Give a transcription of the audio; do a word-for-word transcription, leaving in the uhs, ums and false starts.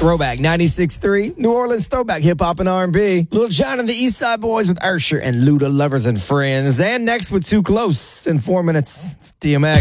Throwback ninety-six point three, New Orleans throwback hip hop and R and B. Lil Jon and the East Side Boys with Usher and Luda Lovers and Friends. And next with Too Close in four minutes. It's D M X.